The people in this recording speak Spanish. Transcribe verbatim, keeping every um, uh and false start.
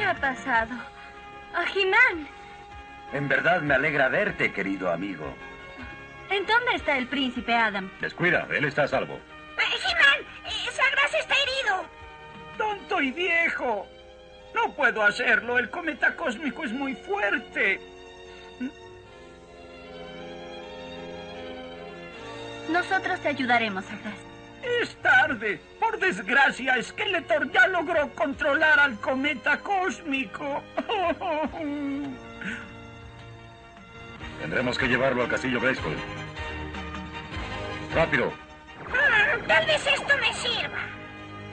ha pasado? ¡A He-Man! En verdad me alegra verte, querido amigo. ¿En dónde está el príncipe Adam? Descuida, él está a salvo. Eh, He-Man, eh, Sagras está herido. ¡Tonto y viejo! No puedo hacerlo. El cometa cósmico es muy fuerte. Nosotros te ayudaremos, Sagras. Es tarde. Por desgracia, Skeletor ya logró controlar al cometa cósmico. Tendremos que llevarlo al castillo Grayskull. ¡Rápido! Ah, tal vez esto me sirva.